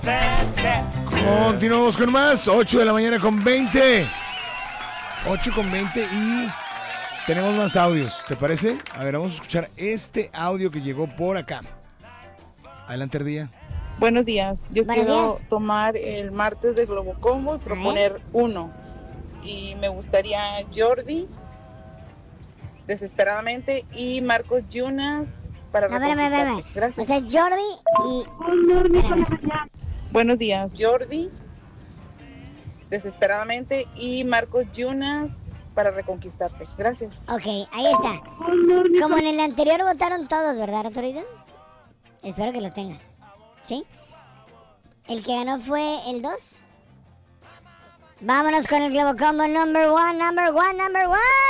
Continuamos con más. 8 de la mañana con 20. 8 con 20 y tenemos más audios. ¿Te parece? A ver, vamos a escuchar este audio que llegó por acá. Adelante, Ardilla. Buenos días. Yo Buenos quiero días. tomar el martes de Globo Combo y proponer uno. Y me gustaría Jordi, Desesperadamente, y Marcos Yunas para No, espérame. reconquistarte. O Gracias. sea, Jordi y... Espérame. Buenos días. Jordi, Desesperadamente, y Marcos Yunas para reconquistarte. Gracias. Ok, ahí está. Como en el anterior votaron todos, ¿verdad, Arturito? Espero que lo tengas. ¿Sí? El que ganó fue el 2. Vámonos con el Globo Combo number one.